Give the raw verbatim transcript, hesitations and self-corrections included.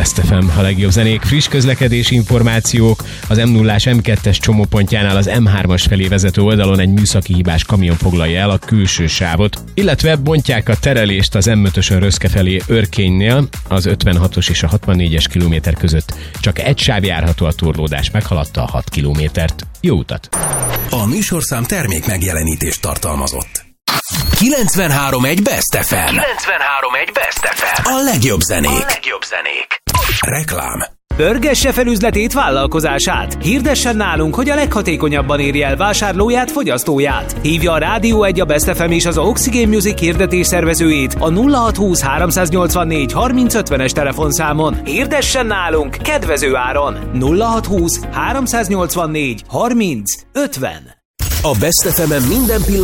Best ef em, a legjobb zenék, friss közlekedési információk. Az em nullás em kettes csomópontjánál az em hármas felé vezető oldalon egy műszaki hibás kamion foglalja el a külső sávot, illetve bontják a terelést az em ötösön Röszke felé Örkénynél, az ötvenhatos és a hatvannégyes kilométer között. Csak egy sáv járható, a torlódás meghaladta a hat kilométert. Jó utat! A műsorszám termék megjelenítést tartalmazott. kilencvenhárom egy Best ef em. kilencvenhárom egy Best ef em. A legjobb zenék. A legjobb zenék. Reklám. Pörgesse fel üzletét, vállalkozását. Hirdessen nálunk, hogy a leghatékonyabban érje el vásárlóját, fogyasztóját. Hívja a Rádió egy, a Best ef em és az Oxygen Music hirdetés szervezőjét a nulla hatszázhúsz háromszáznyolcvannégy harminc ötvenes telefonszámon. Hirdessen nálunk kedvező áron. nulla hatszázhúsz háromszáznyolcvannégy harminc ötven. A Best ef em-en minden pillanat